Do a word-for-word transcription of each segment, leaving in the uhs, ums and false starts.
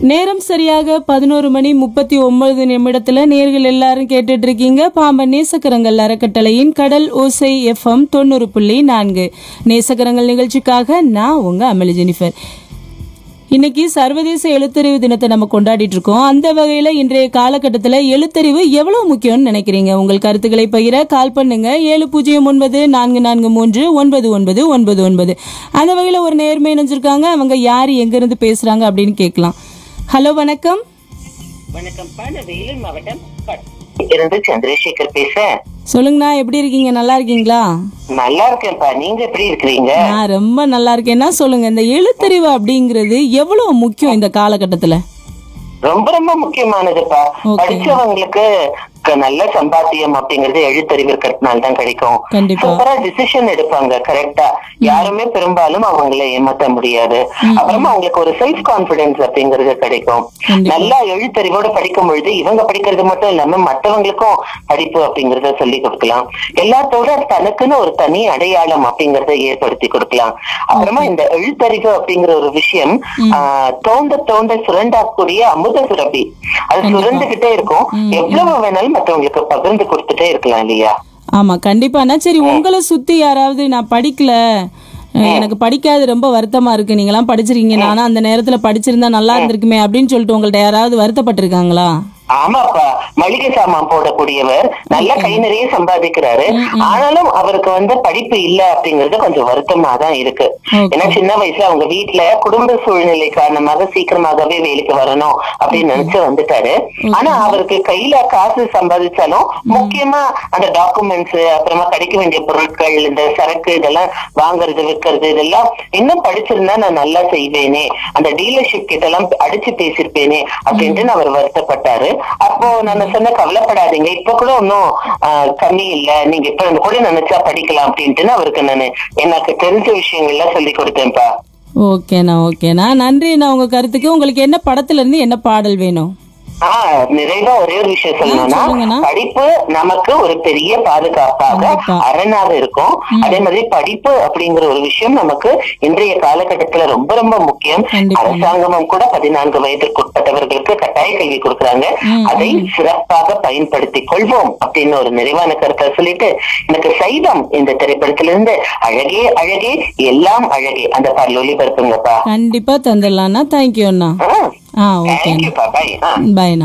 நேரம் சரியாக பதினோரு மணி முப்பத்தி ஒன்பது நிமிடத்துல நேர்கள் எல்லாரும் கேட்டுட்டு இருக்கீங்க பாம்பன் நேசக்கரங்கள் அறக்கட்டளையின் கடல் ஓசை எஃப்எம் தொண்ணூறு புள்ளி நான்கு நேசக்கரங்கள் நிகழ்ச்சிக்காக நான் உங்க அமளி ஜெனிஃபர். இன்னைக்கு சர்வதேச எழுத்தறிவு தினத்தை நம்ம கொண்டாடிட்டு இருக்கோம். அந்த வகையில இன்றைய காலகட்டத்தில் எழுத்தறிவு எவ்வளவு முக்கியம்னு நினைக்கிறீங்க? உங்கள் கருத்துக்களை பகிர கால் பண்ணுங்க ஏழு பூஜ்ஜியம் ஒன்பது நான்கு நான்கு மூன்று ஒன்பது ஒன்பது ஒன்பது ஒன்பது. அந்த வகையில ஒரு நேர்மை நினைச்சிருக்காங்க. அவங்க யாரு எங்க இருந்து பேசுறாங்க அப்படின்னு கேட்கலாம். ஹலோ, வணக்கம். வணக்கம். வேலூர் மாவட்டம் இருந்து சந்திரசேகர் பேச. சொல்லுங்கண்ணா, எப்படி இருக்கீங்க? நல்லா இருக்கீங்களா? நல்லா இருக்கேன்ப்பா, நீங்க எப்படி இருக்கிறீங்க? நான் ரொம்ப நல்லா இருக்கேன்னா சொல்லுங்க, இந்த எழுத்தறிவு அப்படிங்கிறது எவ்வளவு முக்கியம் இந்த காலகட்டத்துல? ரொம்ப ரொம்ப முக்கியமானதுப்பா. படிச்சவங்களுக்கு நல்ல சம்பாத்தியம் அப்படிங்கறது எழுத்தறிவு இருக்கிறதுனால்தான் கிடைக்கும். சூப்பரா டிசிஷன் எடுப்பாங்க கரெக்டா. யாருமே பெரும்பாலும் அவங்களை ஏமாற்ற முடியாது. அப்புறமா அவங்களுக்கு ஒரு செல்ஃப் கான்பிடன்ஸ் அப்படிங்கறது கிடைக்கும். நல்லா எழுத்தறிவோட படிக்கும் பொழுது இவங்க படிக்கிறது மட்டும் இல்லாம மற்றவங்களுக்கும் படிப்பு அப்படிங்கறத சொல்லி கொடுக்கலாம். எல்லாத்தோட தனக்குன்னு ஒரு தனி அடையாளம் அப்படிங்கறத ஏற்படுத்தி கொடுக்கலாம். அப்புறமா இந்த எழுத்தறிவு அப்படிங்கிற ஒரு விஷயம் ஆஹ் தோண்ட தோண்ட சுரண்டாக்கூடிய அமுத சுரபி. அது சுரண்டுகிட்டே இருக்கும். எவ்வளவு வேணாலும் மற்றவங்களுக்கு பகிர்ந்து கொடுத்துட்டே இருக்கலாம் இல்லையா? ஆமா, கண்டிப்பா. சரி, உங்களை சுத்தி யாராவது நான் படிக்கல, எனக்கு படிக்காது ரொம்ப வருத்தமா இருக்கு, நீங்க எல்லாம் படிச்சிருக்கீங்க, நானும் அந்த நேரத்துல படிச்சிருந்தா நல்லா இருந்திருக்குமே அப்படின்னு சொல்லிட்டு உங்கள்ட்ட யாராவது வருத்தப்பட்டிருக்காங்களா? ஆமாப்பா, மளிகை சாமான் போடக்கூடியவர் நல்ல கை நிறைய சம்பாதிக்கிறாரு. ஆனாலும் அவருக்கு வந்து படிப்பு இல்ல அப்படிங்கறது கொஞ்சம் வருத்தமா தான் இருக்கு. ஏன்னா சின்ன வயசுல அவங்க வீட்டுல குடும்ப சூழ்நிலை காரணமாக சீக்கிரமாகவே வேலைக்கு வரணும் அப்படின்னு நினைச்சு வந்துட்டாரு. ஆனா அவருக்கு கையில காசு சம்பாதிச்சாலும் முக்கியமா அந்த டாக்குமெண்ட்ஸ், அப்புறமா கிடைக்க வேண்டிய பொருட்கள், இந்த சரக்கு இதெல்லாம் வாங்குறது விற்கிறது இதெல்லாம் இன்னும் படிச்சிருந்தா நான் நல்லா செய்வேனே, அந்த டீலர்ஷிப் கிட்ட எல்லாம் அடிச்சு பேசிருப்பேனே அப்படின்ட்டு அவர் வருத்தப்பட்டாரு. அப்போ நான் சொன்ன கவலைப்படாதீங்க, இப்ப கூட ஒன்னும் கம்மி இல்ல, நீங்க இப்ப கூட நினைச்சா படிக்கலாம் அப்படின்ட்டு அவருக்கு நான் எனக்கு தெரிஞ்ச விஷயங்கள்லாம் சொல்லி கொடுத்தேன்ப்பா. ஓகேண்ணா, ஓகேண்ணா, நன்றிண்ணா உங்க கருத்துக்கு. உங்களுக்கு என்ன படத்துல இருந்து என்ன பாடல் வேணும்? ஆஹ் நிறைவா ஒரே ஒரு விஷயம் சொல்லணும்னா, படிப்பு நமக்கு ஒரு பெரிய பாதுகாப்பாக அரணாக இருக்கும். அதே மாதிரி படிப்பு அப்படிங்கிற ஒரு விஷயம் நமக்கு இன்றைய காலகட்டத்துல ரொம்ப ரொம்ப முக்கியம். அரசாங்கமும் கூட பதினான்கு வயதிற்கு உட்பட்டவர்களுக்கு கட்டாய கல்வி கொடுக்குறாங்க. அதை சிறப்பாக பயன்படுத்திக் கொள்வோம் அப்படின்னு ஒரு நிறைவான கருத்தை சொல்லிட்டு எனக்கு சைதம் இந்த திரைப்படத்திலிருந்து அழகே அழகே எல்லாம் அழகே அந்த பாடல் ஒளிபரப்புங்கப்பா. கண்டிப்பா தந்துடலாம்ண்ணா. தேங்க்யூ அண்ணா. ஆ, ஓகே, பாய்ண்ணா.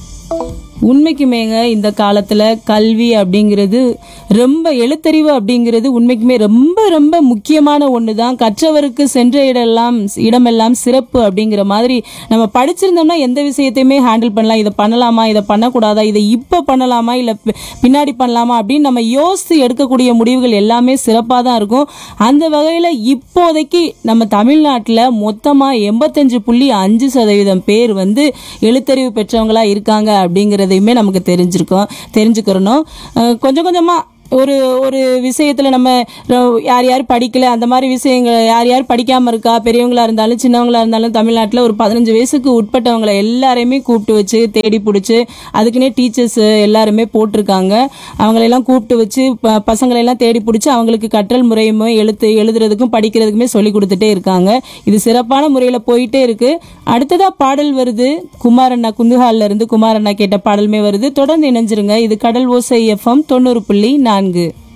உண்மைக்குமேங்க இந்த காலத்துல கல்வி அப்படிங்கிறது ரொம்ப, எழுத்தறிவு அப்படிங்கிறது உண்மைக்குமே ரொம்ப ரொம்ப முக்கியமான ஒண்ணுதான். கற்றவருக்கு சென்ற இடமெல்லாம் இடமெல்லாம் சிறப்பு அப்படிங்கிற மாதிரி நம்ம படிச்சிருந்தோம்னா எந்த விஷயத்தையுமே ஹேண்டில் பண்ணலாம். இதை பண்ணலாமா, இதை பண்ணக்கூடாதா, இதை இப்ப பண்ணலாமா இல்ல பின்னாடி பண்ணலாமா அப்படின்னு நம்ம யோசித்து எடுக்கக்கூடிய முடிவுகள் எல்லாமே சிறப்பாக தான் இருக்கும். அந்த வகையில இப்போதைக்கு நம்ம தமிழ்நாட்டில் மொத்தமா எண்பத்தஞ்சு புள்ளி அஞ்சு சதவீதம் பேர் வந்து எழுத்தறிவு பெற்றவங்களா இருக்காங்க அப்படிங்கிறதையுமே நமக்கு தெரிஞ்சிருக்கோம் தெரிஞ்சுக்கிறணும். கொஞ்சம் கொஞ்சமா ஒரு ஒரு விஷயத்துல நம்ம யார் யார் படிக்கல, அந்த மாதிரி விஷயங்கள் யார் யார் படிக்காம இருக்கா, பெரியவங்களா இருந்தாலும் சின்னவங்களா இருந்தாலும் தமிழ்நாட்டில் ஒரு பதினஞ்சு வயசுக்கு உட்பட்டவங்களை எல்லாரையுமே கூப்பிட்டு வச்சு தேடி பிடிச்சி அதுக்குன்னே டீச்சர்ஸ் எல்லாருமே போட்டிருக்காங்க. அவங்களெல்லாம் கூப்பிட்டு வச்சு பசங்களெல்லாம் தேடி பிடிச்சி அவங்களுக்கு கற்றல் முறையுமே எழுத்து எழுதுறதுக்கும் படிக்கிறதுக்குமே சொல்லி கொடுத்துட்டே இருக்காங்க. இது சிறப்பான முறையில் போயிட்டே இருக்கு. அடுத்ததா பாடல் வருது, குமாரண்ணா குந்துகால்ல இருந்து குமாரண்ணா கேட்ட பாடலுமே வருது. தொடர்ந்து இணைஞ்சிருங்க. இது கடல் ஓசை எஃப்எம் தொண்ணூறு புள்ளி நான்கு.